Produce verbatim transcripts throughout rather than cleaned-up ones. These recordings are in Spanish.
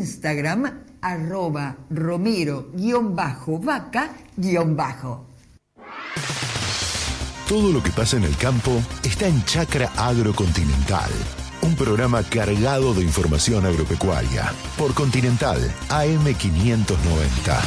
Instagram, arroba romero-vaca-. Todo lo que pasa en el campo está en Chacra Agrocontinental, un programa cargado de información agropecuaria por Continental A M quinientos noventa.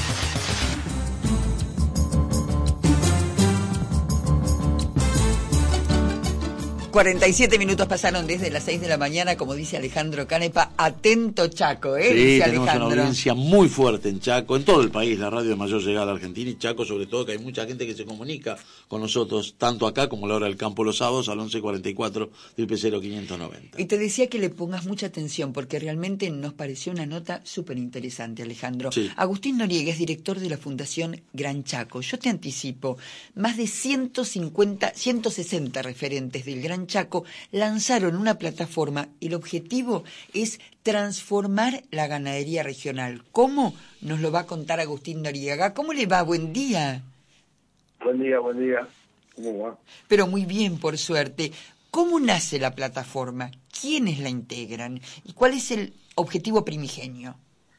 cuarenta y siete minutos pasaron desde las seis de la mañana, como dice Alejandro Canepa. Atento Chaco, ¿eh? Sí, dice tenemos Alejandro. una audiencia muy fuerte en Chaco, en todo el país, la radio de mayor llegada a Argentina, y Chaco sobre todo, que hay mucha gente que se comunica con nosotros, tanto acá como a la hora del campo los sábados al once cuarenta y cuatro, triple cero quinientos noventa. Y te decía que le pongas mucha atención, porque realmente nos pareció una nota súper interesante, Alejandro. Sí. Agustín Noriega es director de la Fundación Gran Chaco. Yo te anticipo, más de ciento cincuenta, ciento sesenta referentes del Gran Chaco lanzaron una plataforma y el objetivo es transformar la ganadería regional. ¿Cómo? Nos lo va a contar Agustín Noriega. ¿Cómo le va? Buen día. Buen día, buen día. ¿Cómo va? Pero muy bien, por suerte. ¿Cómo nace la plataforma? ¿Quiénes la integran? ¿Y cuál es el objetivo primigenio?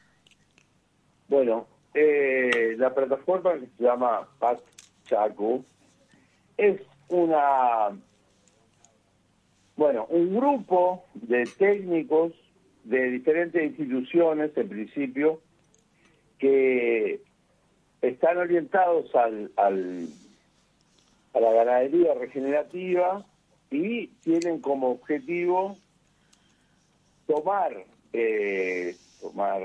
Bueno, eh, la plataforma que se llama Pac Chaco es una... Bueno, un grupo de técnicos de diferentes instituciones, en principio, que están orientados al, al, a la ganadería regenerativa y tienen como objetivo tomar, eh, tomar,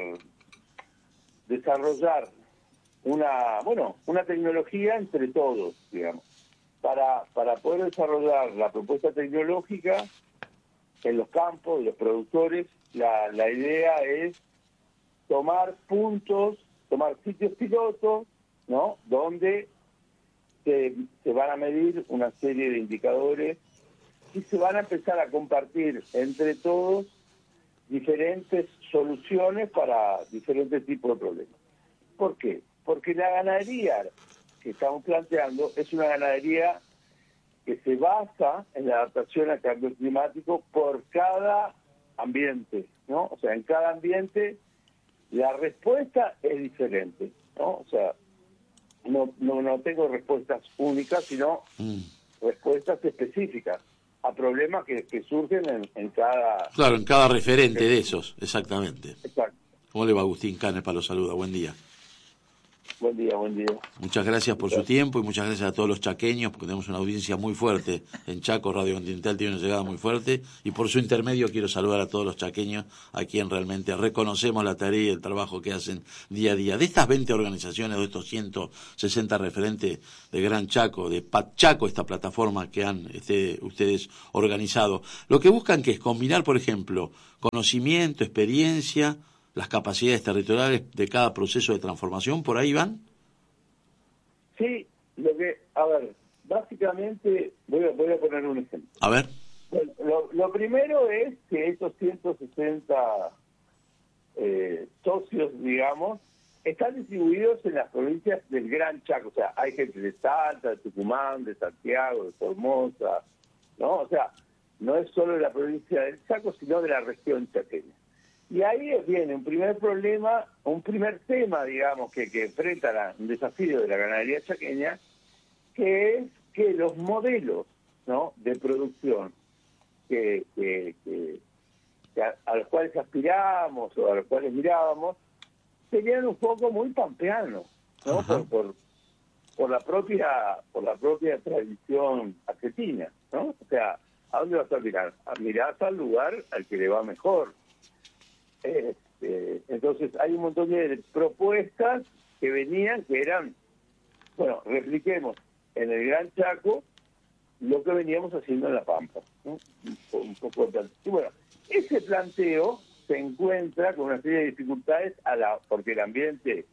desarrollar una, bueno, una tecnología entre todos, digamos. Para, para poder desarrollar la propuesta tecnológica en los campos, de los productores, la, la idea es tomar puntos, tomar sitios pilotos, ¿no? Donde se, se van a medir una serie de indicadores y se van a empezar a compartir entre todos diferentes soluciones para diferentes tipos de problemas. ¿Por qué? Porque la ganadería que estamos planteando es una ganadería que se basa en la adaptación al cambio climático por cada ambiente, ¿no? O sea, en cada ambiente la respuesta es diferente, ¿no? O sea, no no, no tengo respuestas únicas, sino mm. respuestas específicas a problemas que, que surgen en, en cada... Claro, en cada referente de esos, exactamente. Exacto. ¿Cómo le va Agustín Canepa? Lo saluda, buen día. Buen día, buen día. Muchas gracias por su tiempo y muchas gracias a todos los chaqueños, porque tenemos una audiencia muy fuerte en Chaco. Radio Continental tiene una llegada muy fuerte, y por su intermedio quiero saludar a todos los chaqueños, a quien realmente reconocemos la tarea y el trabajo que hacen día a día. De estas veinte organizaciones, de estos ciento sesenta referentes de Gran Chaco, de Pac Chaco, esta plataforma que han este, ustedes organizado, lo que buscan que es combinar, por ejemplo, conocimiento, experiencia, las capacidades territoriales de cada proceso de transformación. ¿Por ahí van? Sí, lo que, a ver, básicamente, voy a, voy a poner un ejemplo. A ver. Bueno, lo, lo primero es que estos ciento sesenta eh, socios, digamos, están distribuidos en las provincias del Gran Chaco. O sea, hay gente de Salta, de Tucumán, de Santiago, de Formosa, ¿no? O sea, no es solo de la provincia del Chaco, sino de la región chaqueña. Y ahí viene un primer problema, un primer tema, digamos, que, que enfrenta la, un desafío de la ganadería chaqueña, que es que los modelos, ¿no?, de producción que, que, que, que a, a los cuales aspiramos o a los cuales mirábamos, serían un poco muy pampeanos, ¿no? Por, por, por la propia por la propia tradición argentina, ¿no? O sea, ¿a dónde vas a mirar? A mirar al lugar al que le va mejor. Este, entonces hay un montón de propuestas que venían, que eran, bueno, repliquemos en el Gran Chaco lo que veníamos haciendo en La Pampa, ¿no? Un poco de... Y bueno, ese planteo se encuentra con una serie de dificultades a la porque el ambiente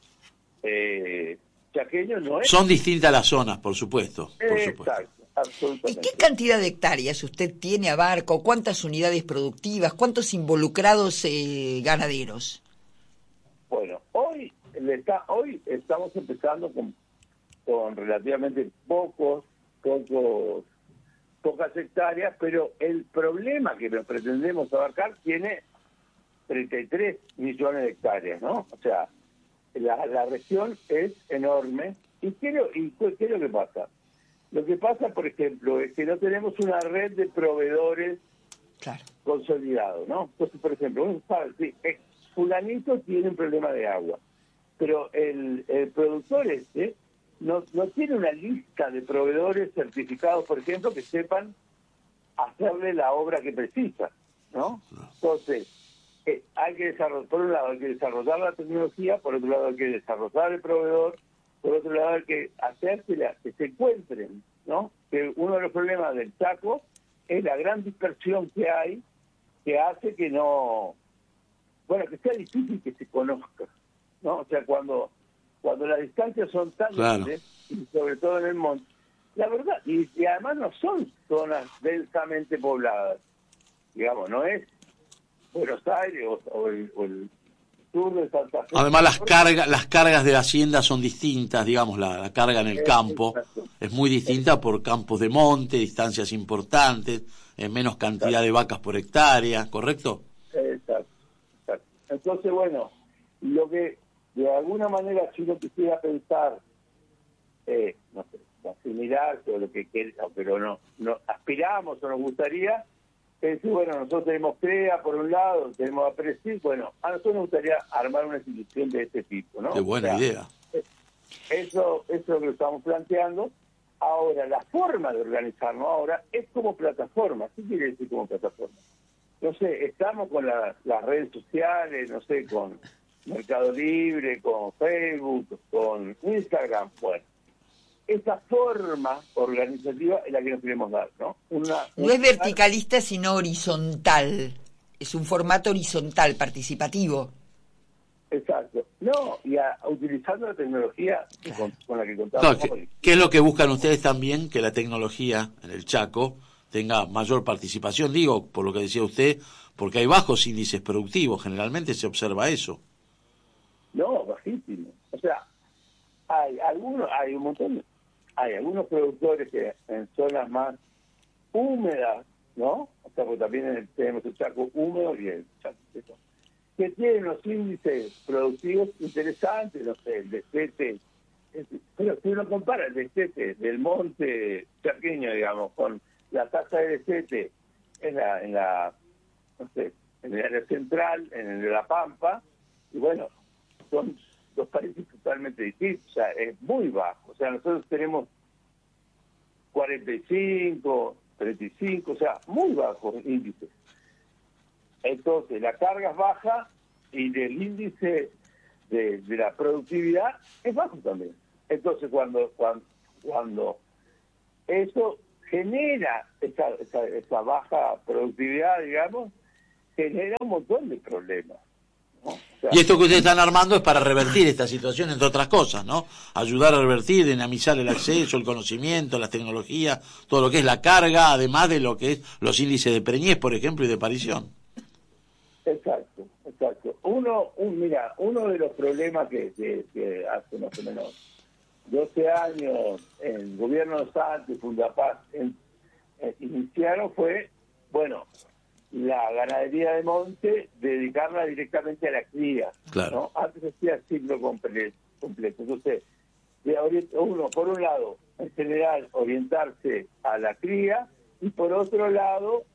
eh, chaqueño no es... Son distintas las zonas, por supuesto. Por Exacto. supuesto. ¿Y qué cantidad de hectáreas usted tiene a barco? ¿Cuántas unidades productivas? ¿Cuántos involucrados eh, ganaderos? Bueno, hoy le está, hoy estamos empezando con, con relativamente pocos, pocos, pocas hectáreas, pero el problema que nos pretendemos abarcar tiene treinta y tres millones de hectáreas, ¿no? O sea, la, la región es enorme. ¿Y qué, lo, y qué es lo que pasa? Lo que pasa, por ejemplo, es que no tenemos una red de proveedores Claro. consolidados, ¿no? Entonces, por ejemplo, uno sabe, sí, eh, fulanito tiene un problema de agua, pero el, el productor este no, no tiene una lista de proveedores certificados, por ejemplo, que sepan hacerle la obra que precisa, ¿no? Entonces, eh, hay que desarrollar, por un lado hay que desarrollar la tecnología, por otro lado hay que desarrollar el proveedor, por otro lado hay que hacer que, la, que se encuentren, ¿no? Que uno de los problemas del Chaco es la gran dispersión que hay, que hace que no, bueno, que sea difícil que se conozca, ¿no? O sea, cuando cuando las distancias son tan Claro. grandes, y sobre todo en el monte, la verdad, y, y además no son zonas densamente pobladas, digamos, no es Buenos Aires o, o, el, o el sur de Santa Fe. Además las cargas, las cargas de la hacienda son distintas, digamos, la, la carga en el Eh, campo exacto. es muy distinta por campos de monte, distancias importantes, eh, menos cantidad de vacas por hectárea, ¿correcto? Exacto, exacto. Entonces, bueno, lo que de alguna manera si uno quisiera pensar, eh, no sé, asimilar o lo que quiera, pero no, no aspiramos o nos gustaría, es decir, bueno, nosotros tenemos CREA por un lado, tenemos APRESID, bueno, a nosotros nos gustaría armar una institución de este tipo, ¿no? Qué buena O sea, idea. Eso, eso es lo que estamos planteando. Ahora, la forma de organizarnos ahora es como plataforma. ¿Qué quiere decir como plataforma? No sé, estamos con la, las redes sociales, no sé, con Mercado Libre, con Facebook, con Instagram. Bueno, esa forma organizativa es la que nos queremos dar, ¿no? Una, No es verticalista, sino horizontal. Es un formato horizontal, participativo. Exacto. No, y a, utilizando la tecnología Claro. con, con la que contamos Claro, ¿qué, hoy. qué es lo que buscan ustedes también? Que la tecnología en el Chaco tenga mayor participación, digo, por lo que decía usted, porque hay bajos índices productivos, generalmente se observa eso. No, bajísimo. O sea, hay algunos, hay un montón, hay algunos productores que en zonas más húmedas, ¿no? O sea, porque también tenemos el Chaco húmedo y el Chaco seco, que tienen los índices productivos interesantes, no sé, el destete. Pero si uno compara el destete del monte chaqueño, digamos, con la tasa de destete en la, en la, no sé, en el área central, en el de La Pampa, y bueno, son dos países totalmente distintos, o sea, es muy bajo. O sea, nosotros tenemos cuarenta y cinco, treinta y cinco, o sea, muy bajos índices. Entonces, la carga es baja y el índice de, de la productividad es bajo también. Entonces, cuando cuando, cuando eso genera esa, esa, esa baja productividad, digamos, genera un montón de problemas, ¿no? O sea, Y esto que ustedes están armando es para revertir esta situación, entre otras cosas, ¿no? Ayudar a revertir, dinamizar el acceso, el conocimiento, las tecnologías, todo lo que es la carga, además de lo que es los índices de preñez, por ejemplo, y de parición. Exacto, exacto. Uno, un, mira, uno de los problemas que, que, que hace más o menos doce años el gobierno de Santos y Fundapaz en, eh, iniciaron fue, bueno, la ganadería de monte, dedicarla directamente a la cría, Claro. ¿no? Antes hacía ciclo completo. completo. Entonces, de ori- uno, por un lado, en general, orientarse a la cría, y por otro lado,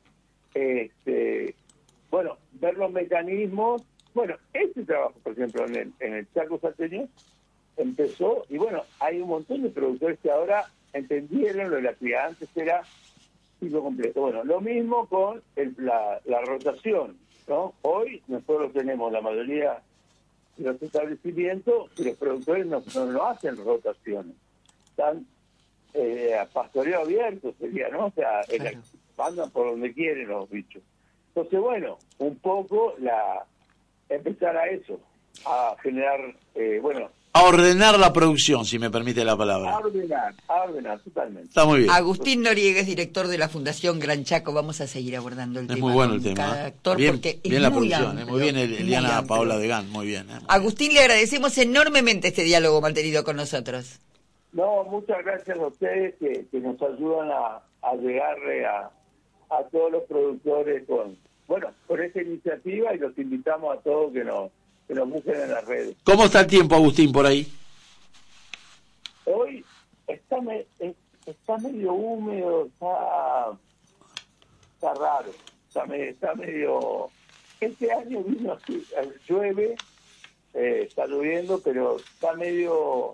este bueno, ver los mecanismos. Bueno, este trabajo, por ejemplo, en el, en el Chaco salteño, empezó, y bueno, hay un montón de productores que ahora entendieron lo de la cría. Antes era ciclo completo. Bueno, lo mismo con el, la, la rotación, ¿no? Hoy nosotros tenemos la mayoría de los establecimientos y los productores no, no, no hacen rotaciones. Están eh, a pastoreo abierto, sería, ¿no? O sea, en la- Claro. andan por donde quieren los bichos. Entonces, bueno, un poco la empezar a eso, a generar, eh, bueno, A ordenar la producción, si me permite la a palabra. ordenar, a ordenar totalmente. Está muy bien. Agustín Noriega es director de la Fundación Gran Chaco. Vamos a seguir abordando el Es tema. muy bueno con el tema. cada ¿eh? actor Bien, porque es bien la muy producción, ¿eh? amplio, muy bien el- muy Eliana amplio. Paola de Gan, muy bien. ¿eh? Muy bien. Agustín, le agradecemos enormemente este diálogo mantenido con nosotros. No, muchas gracias a ustedes que, que nos ayudan a, a llegarle a, a todos los productores con, bueno, por esa iniciativa, y los invitamos a todos que nos, que nos busquen en las redes. ¿Cómo está el tiempo, Agustín, por ahí? Hoy está, me, está medio húmedo, está, está raro, está, me, está medio... Este año vino así, llueve, eh, está lloviendo, pero está medio...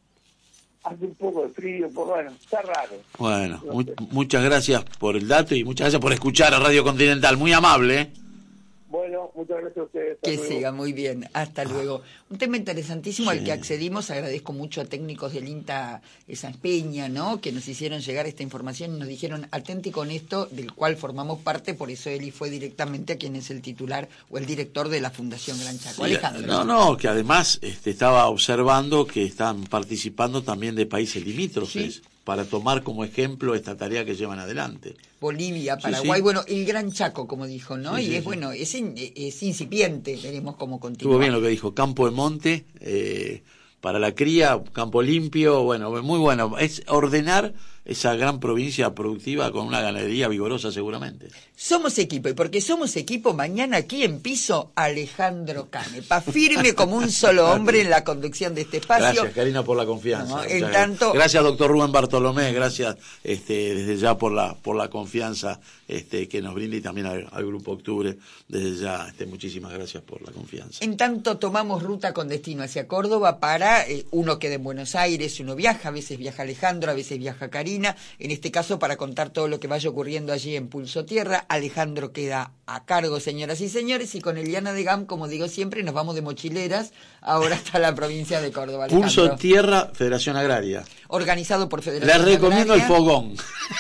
Hace un poco de frío, pues bueno, está raro. Bueno, no mu- sé. muchas gracias por el dato y muchas gracias por escuchar a Radio Continental. Muy amable, ¿eh? Bueno, muchas gracias a ustedes. Hasta Que luego. siga muy bien, hasta luego. Un tema interesantísimo Sí. al que accedimos, agradezco mucho a técnicos del INTA San Peña, ¿no? Que nos hicieron llegar esta información y nos dijeron, atenti con esto, del cual formamos parte, por eso Eli fue directamente a quien es el titular o el director de la Fundación Gran Chaco. Sí, Alejandro. no, no, que además este, estaba observando que están participando también de países limítrofes Sí. para tomar como ejemplo esta tarea que llevan adelante. Bolivia, Sí, Paraguay, sí. bueno, el Gran Chaco, como dijo, ¿no? Sí, y sí, es sí. bueno, es, in- es incipiente, veremos cómo continúa. Estuvo bien lo que dijo, campo de monte, eh, para la cría, campo limpio, bueno, muy bueno. Es ordenar esa gran provincia productiva con una ganadería vigorosa seguramente. Somos equipo, y porque somos equipo, mañana aquí en piso, Alejandro Canepa, firme como un solo hombre en la conducción de este espacio. Gracias, Karina, por la confianza. No, Muchas en gracias. tanto- Gracias, doctor Rubén Bartolomé, gracias este, desde ya por la por la confianza este, que nos brinda y también al, al Grupo Octubre. Desde ya, este, muchísimas gracias por la confianza. En tanto tomamos ruta con destino hacia Córdoba para, eh, uno queda en Buenos Aires, uno viaja, a veces viaja Alejandro, a veces viaja Karina, en este caso para contar todo lo que vaya ocurriendo allí en Pulso Tierra. Alejandro queda a cargo, señoras y señores, y con Eliana de Gam, como digo siempre, nos vamos de mochileras ahora hasta la provincia de Córdoba. Alejandro. Pulso Tierra, Federación Agraria. Organizado por Federación Les recomiendo Agraria. el fogón.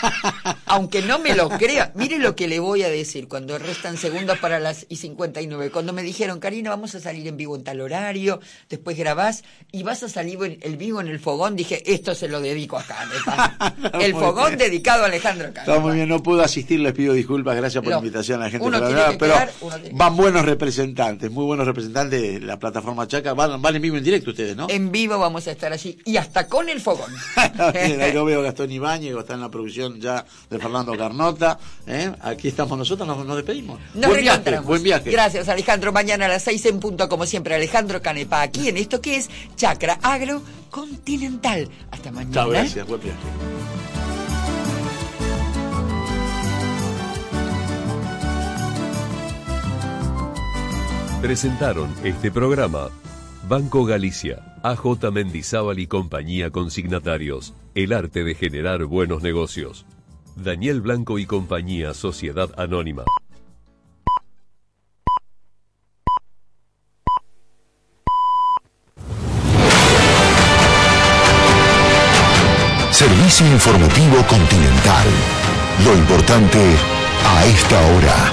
Aunque no me lo crea, mire lo que le voy a decir cuando restan segundos para las y cincuenta y nueve. Cuando me dijeron, Karina, vamos a salir en vivo en tal horario, después grabás y vas a salir en el vivo en el fogón, dije, esto se lo dedico a Canepa. El Muy fogón bien. dedicado a Alejandro Canepa. Está muy bien, no pude asistir, les pido disculpas, gracias por No, la invitación a la gente uno que tiene la que pero quedar, uno tiene que- van buenos representantes, muy buenos representantes de la plataforma Chaca, van, van en vivo en directo ustedes, ¿no? En vivo vamos a estar allí y hasta con el fogón. Bien, ahí lo veo Gastón Ibáñez, que está en la producción ya de Fernando Carnota, ¿eh? Aquí estamos nosotros, nos, nos despedimos. Nos buen viaje, reencontramos. buen viaje. Gracias, Alejandro. Mañana a las seis en punto, como siempre, Alejandro Canepa, aquí en esto que es Chacra Agro Continental. Hasta mañana. Chao, gracias, buen viaje. Presentaron este programa Banco Galicia, A J Mendizábal y compañía consignatarios, el arte de generar buenos negocios. Daniel Blanco y compañía Sociedad Anónima. Servicio informativo Continental. Lo importante a esta hora.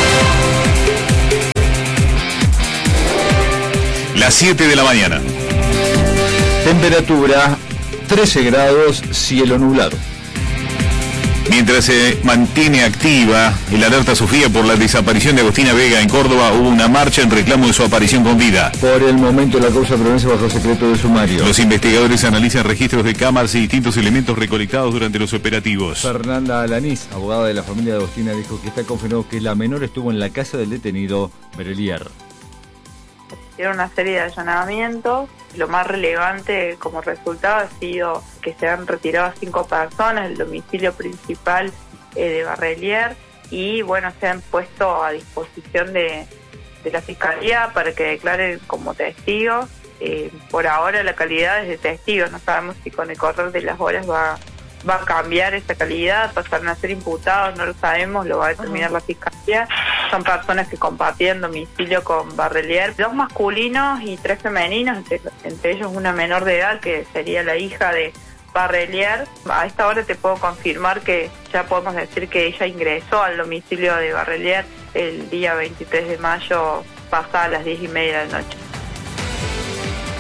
Las siete de la mañana. Temperatura trece grados, cielo nublado. Mientras se mantiene activa el alerta Sofía por la desaparición de Agostina Vega en Córdoba, hubo una marcha en reclamo de su aparición con vida. Por el momento la causa permanece bajo secreto de sumario. Los investigadores analizan registros de cámaras y distintos elementos recolectados durante los operativos. Fernanda Alanís, abogada de la familia de Agostina, dijo que está confirmado que la menor estuvo en la casa del detenido Berelier. Hicieron una serie de allanamientos. Lo más relevante como resultado ha sido que se han retirado a cinco personas del domicilio principal eh, de Barrelier y bueno, se han puesto a disposición de, de la Fiscalía para que declaren como testigos. Eh, por ahora la calidad es de testigos, no sabemos si con el correr de las horas va, va a cambiar esa calidad, pasaron a ser imputados, no lo sabemos, lo va a determinar la Fiscalía. Son personas que compartían domicilio con Barrelier, dos masculinos y tres femeninos, entre, entre ellos una menor de edad que sería la hija de Barrelier. A esta hora te puedo confirmar que ya podemos decir que ella ingresó al domicilio de Barrelier el día veintitrés de mayo, pasada las diez y media de la noche.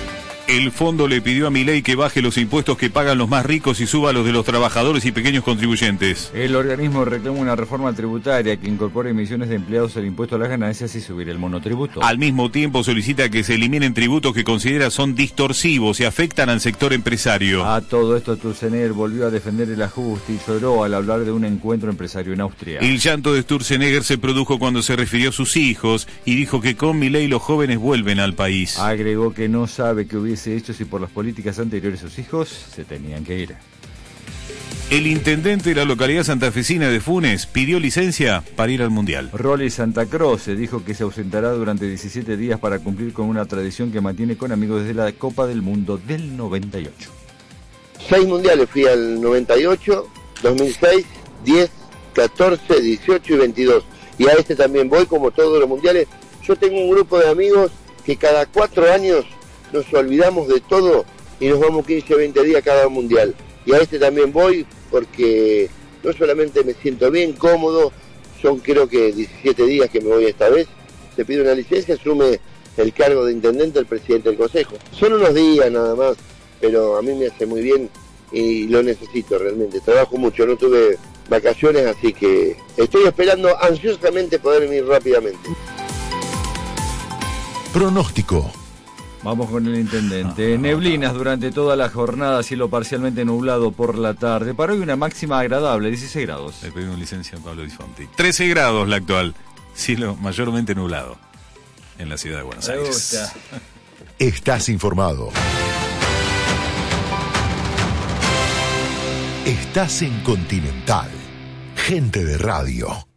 El fondo le pidió a Milei que baje los impuestos que pagan los más ricos y suba los de los trabajadores y pequeños contribuyentes. El organismo reclama una reforma tributaria que incorpore emisiones de empleados al impuesto a las ganancias y subir el monotributo. Al mismo tiempo solicita que se eliminen tributos que considera son distorsivos y afectan al sector empresario. A todo esto, Sturzenegger volvió a defender el ajuste y lloró al hablar de un encuentro empresario en Austria. El llanto de Sturzenegger se produjo cuando se refirió a sus hijos y dijo que con Milei los jóvenes vuelven al país. Agregó que no sabe qué hubiese hecho si por las políticas anteriores sus hijos se tenían que ir. El intendente de la localidad santafesina de Funes pidió licencia para ir al Mundial. Rolly Santa Croce dijo que se ausentará durante diecisiete días para cumplir con una tradición que mantiene con amigos desde la Copa del Mundo del noventa y ocho. Seis mundiales fui al noventa y ocho, dos mil seis, diez, catorce, dieciocho y veintidós. Y a este también voy, como todos los mundiales. Yo tengo un grupo de amigos que cada cuatro años nos olvidamos de todo y nos vamos quince, veinte días cada mundial. Y a este también voy porque no solamente me siento bien, cómodo, son creo que diecisiete días que me voy esta vez. Se pide una licencia, asume el cargo de intendente el presidente del consejo. Son unos días nada más, pero a mí me hace muy bien y lo necesito realmente. Trabajo mucho, no tuve vacaciones, así que estoy esperando ansiosamente poder ir rápidamente. Pronóstico. Vamos con el intendente. Neblinas durante toda la jornada, cielo parcialmente nublado por la tarde. Para hoy una máxima agradable, dieciséis grados. Le pedimos licencia a Pablo Di Fonti. trece grados la actual. Cielo mayormente nublado en la ciudad de Buenos Aires. Me gusta. Estás informado. Estás en Continental. Gente de radio.